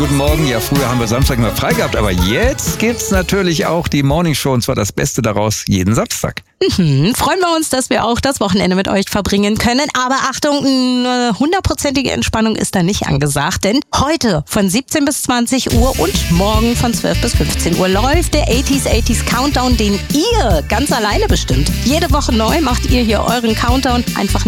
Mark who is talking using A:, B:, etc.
A: guten Morgen. Ja, früher haben wir Samstag immer frei gehabt, aber jetzt gibt's natürlich auch die Morning Show, und zwar das Beste daraus jeden Samstag.
B: Freuen wir uns, dass wir auch das Wochenende mit euch verbringen können. Aber Achtung, eine 100%ige Entspannung ist da nicht angesagt, denn heute von 17 bis 20 Uhr und morgen von 12 bis 15 Uhr läuft der 80s Countdown, den ihr ganz alleine bestimmt. Jede Woche neu macht ihr hier euren Countdown einfach